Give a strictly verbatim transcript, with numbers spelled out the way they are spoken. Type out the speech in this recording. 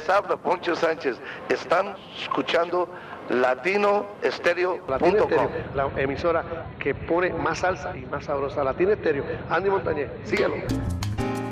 Les habla Poncho Sánchez. Están escuchando Latino Estéreo punto com. La emisora que pone más salsa y más sabrosa. Latino Estéreo. Andy Montañez, síguelo.